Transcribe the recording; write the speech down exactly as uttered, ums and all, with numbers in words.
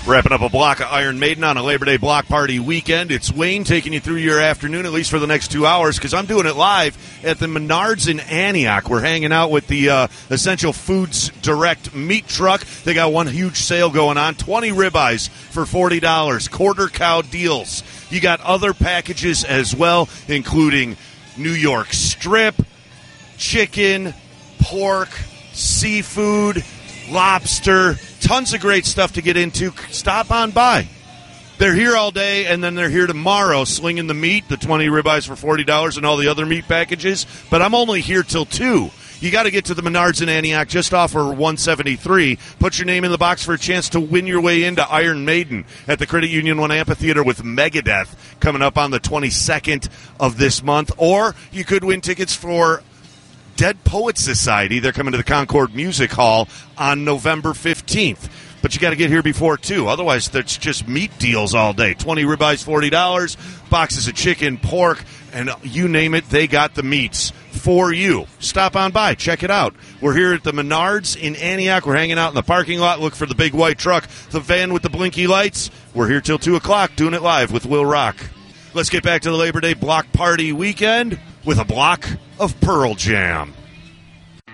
Wrapping up a block of Iron Maiden on a Labor Day block party weekend. It's Wayne taking you through your afternoon, at least for the next two hours, because I'm doing it live at the Menards in Antioch. We're hanging out with the uh, Essential Foods Direct meat truck. They got one huge sale going on, twenty ribeyes for forty dollars, quarter cow deals. You got other packages as well, including New York strip, chicken, pork, seafood, lobster, tons of great stuff to get into. Stop on by. They're here all day, and then they're here tomorrow slinging the meat, the twenty ribeyes for forty dollars, and all the other meat packages. But I'm only here till two. You got to get to the Menards in Antioch, just off of one seventy-three. Put your name in the box for a chance to win your way into Iron Maiden at the Credit Union One Amphitheater with Megadeth coming up on the twenty-second of this month. Or you could win tickets for Dead Poets Society. They're coming to the Concord Music Hall on November fifteenth. But you got to get here before two. Otherwise, that's just meat deals all day. twenty ribeyes, forty dollars. Boxes of chicken, pork, and you name it, they got the meats for you. Stop on by. Check it out. We're here at the Menards in Antioch. We're hanging out in the parking lot. Look for the big white truck, the van with the blinky lights. We're here till two o'clock doing it live with Will Rock. Let's get back to the Labor Day block party weekend with a block of Pearl Jam.